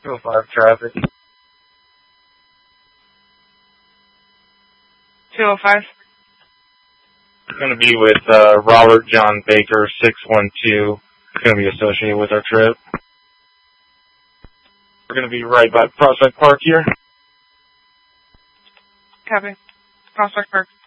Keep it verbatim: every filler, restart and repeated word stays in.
two oh five traffic. two oh five. It's going to be with uh, Robert John Baker, six one two. It's going to be associated with our trip. We're going to be right by Prospect Park here. Copy. Prospect Park.